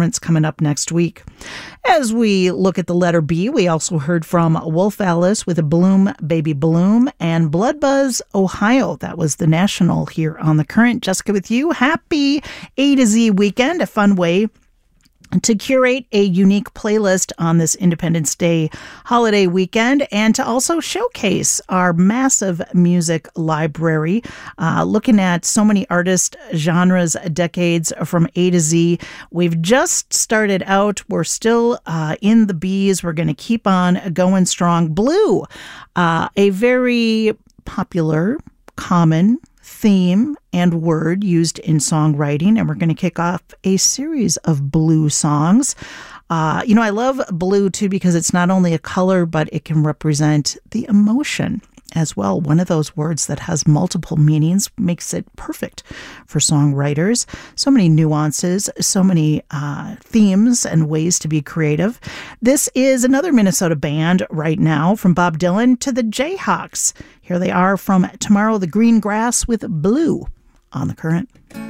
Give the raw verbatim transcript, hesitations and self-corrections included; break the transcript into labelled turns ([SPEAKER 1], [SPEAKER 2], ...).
[SPEAKER 1] Currents coming up next week. As we look at the letter B, we also heard from Wolf Alice with a Bloom Baby Bloom and Blood Buzz Ohio. That was the national here on The Current. Jessica with you. Happy A to Z weekend, a fun way to curate a unique playlist on this Independence Day holiday weekend, and to also showcase our massive music library, uh, looking at so many artists, genres, decades from A to Z. We've just started out. We're still uh, in the B's. We're going to keep on going strong. Blue, uh, a very popular, common theme and word used in songwriting, and we're going to kick off a series of blue songs. Uh, you know, I love blue too because it's not only a color, but it can represent the emotion as well. One of those words that has multiple meanings makes it perfect for songwriters. So many nuances, so many uh, themes and ways to be creative. This is another Minnesota band right now, from Bob Dylan to the Jayhawks. Here they are from Tomorrow the Green Grass with Blue on The Current.